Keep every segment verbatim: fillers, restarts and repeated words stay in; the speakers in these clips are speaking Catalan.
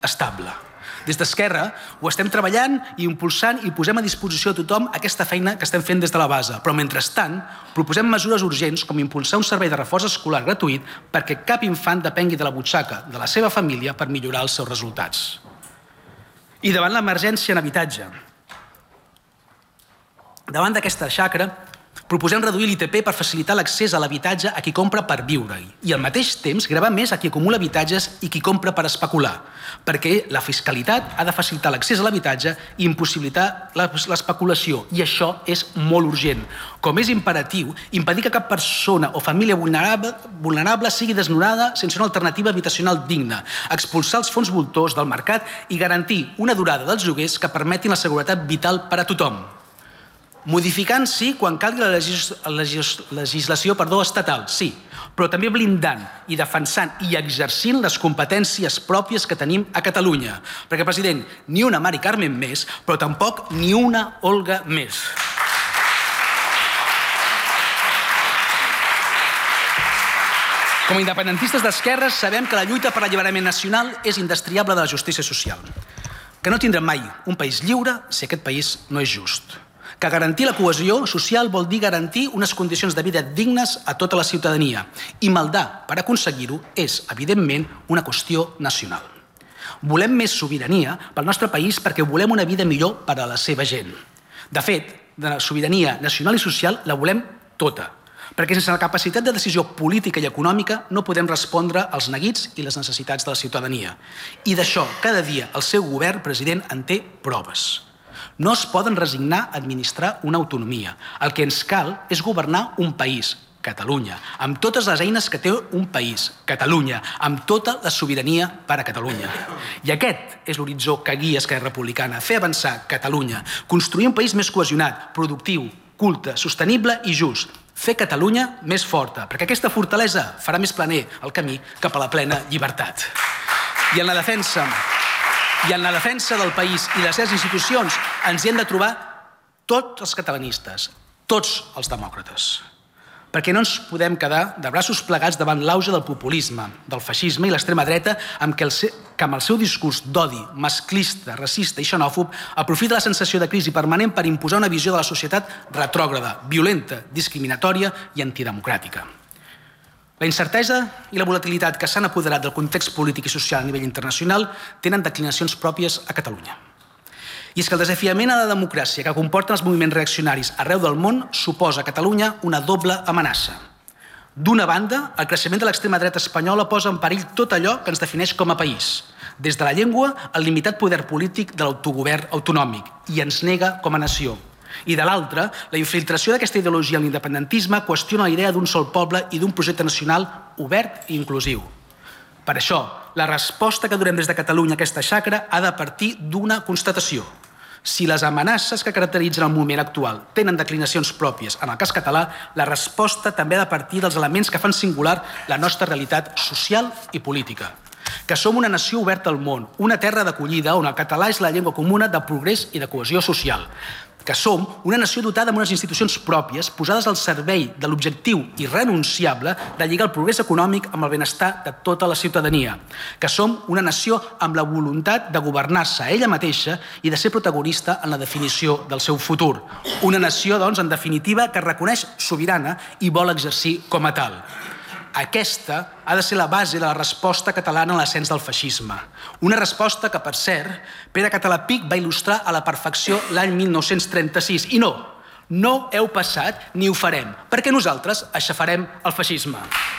estable. Des d'Esquerra ho estem treballant i impulsant i posem a disposició de tothom aquesta feina que estem fent des de la base. Però, mentrestant, proposem mesures urgents com impulsar un servei de reforç escolar gratuït perquè cap infant depengui de la butxaca de la seva família per millorar els seus resultats. I davant l'emergència en habitatge, davant d'aquesta xacra, proposem reduir l'I T P per facilitar l'accés a l'habitatge a qui compra per viure-hi i al mateix temps gravar més a qui acumula habitatges i qui compra per especular, perquè la fiscalitat ha de facilitar l'accés a l'habitatge i impossibilitar l'especulació, i això és molt urgent. Com és imperatiu, impedir que cap persona o família vulnerable, vulnerable sigui desnonada sense una alternativa habitacional digna, expulsar els fons voltors del mercat i garantir una durada dels lloguers que permetin la seguretat vital per a tothom. Modificant, sí, quan calgui la legis legis legislació perdó, estatal, sí, però també blindant i defensant i exercint les competències pròpies que tenim a Catalunya. Perquè, president, ni una Mari Carmen més, però tampoc ni una Olga més. Com a independentistes d'esquerres sabem que la lluita per l'alliberament nacional és indestriable de la justícia social. Que no tindrem mai un país lliure si aquest país no és just. Que garantir la cohesió social vol dir garantir unes condicions de vida dignes a tota la ciutadania. I maldar per aconseguir-ho és, evidentment, una qüestió nacional. Volem més sobirania pel nostre país perquè volem una vida millor per a la seva gent. De fet, de la sobirania nacional i social la volem tota, perquè sense la capacitat de decisió política i econòmica no podem respondre als neguits i les necessitats de la ciutadania. I d'això, cada dia, el seu govern, president, en té proves. No es poden resignar a administrar una autonomia. El que ens cal és governar un país, Catalunya, amb totes les eines que té un país, Catalunya, amb tota la sobirania per a Catalunya. I aquest és l'horitzó que guia Esquerra Republicana, fer avançar Catalunya, construir un país més cohesionat, productiu, culte, sostenible i just, fer Catalunya més forta, perquè aquesta fortalesa farà més planer el camí cap a la plena llibertat. I en la defensa... I en la defensa del país i les seves institucions ens hi hem de trobar tots els catalanistes, tots els demòcrates. Perquè no ens podem quedar de braços plegats davant l'auge del populisme, del feixisme i l'extrema dreta amb què, el seu, que amb el seu discurs d'odi, masclista, racista i xenòfob aprofita la sensació de crisi permanent per imposar una visió de la societat retrògrada, violenta, discriminatòria i antidemocràtica. La incertesa i la volatilitat que s'han apoderat del context polític i social a nivell internacional tenen declinacions pròpies a Catalunya. I és que el desafiament a la democràcia que comporten els moviments reaccionaris arreu del món suposa a Catalunya una doble amenaça. D'una banda, el creixement de l'extrema dreta espanyola posa en perill tot allò que ens defineix com a país, des de la llengua al limitat poder polític de l'autogovern autonòmic, i ens nega com a nació. I de l'altra, la infiltració d'aquesta ideologia en l'independentisme qüestiona la idea d'un sol poble i d'un projecte nacional obert i inclusiu. Per això, la resposta que durem des de Catalunya a aquesta xacra ha de partir d'una constatació. Si les amenaces que caracteritzen el moment actual tenen declinacions pròpies en el cas català, la resposta també ha de partir dels elements que fan singular la nostra realitat social i política. Que som una nació oberta al món, una terra d'acollida on el català és la llengua comuna de progrés i de cohesió social. Que som una nació dotada amb unes institucions pròpies posades al servei de l'objectiu irrenunciable de lligar el progrés econòmic amb el benestar de tota la ciutadania. Que som una nació amb la voluntat de governar-se a ella mateixa i de ser protagonista en la definició del seu futur. Una nació, doncs, en definitiva, que es reconeix sobirana i vol exercir com a tal. Aquesta ha de ser la base de la resposta catalana a l'ascens del feixisme. Una resposta que, per cert, Pere Català-Pic va il·lustrar a la perfecció l'any mil nou-cents trenta-sis. I no, no heu passat ni ho farem, perquè nosaltres aixafarem el feixisme.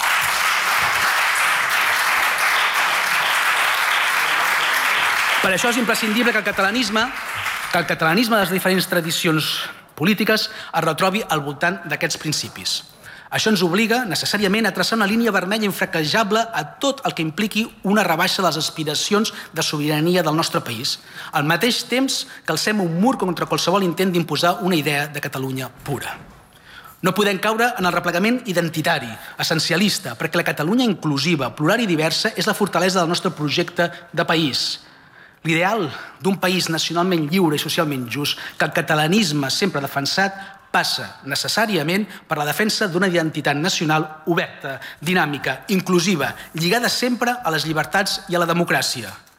Per això és imprescindible que el catalanisme, que el catalanisme de les diferents tradicions polítiques es retrobi al voltant d'aquests principis. Això ens obliga necessàriament a traçar una línia vermella infranquejable a tot el que impliqui una rebaixa de les aspiracions de sobirania del nostre país. Al mateix temps que alcem un mur contra qualsevol intent d'imposar una idea de Catalunya pura. No podem caure en el replegament identitari, essencialista, perquè la Catalunya inclusiva, plural i diversa és la fortalesa del nostre projecte de país. L'ideal d'un país nacionalment lliure i socialment just que el catalanisme sempre ha defensat passa necessàriament per la defensa d'una identitat nacional oberta, dinàmica, inclusiva, lligada sempre a les llibertats i a la democràcia.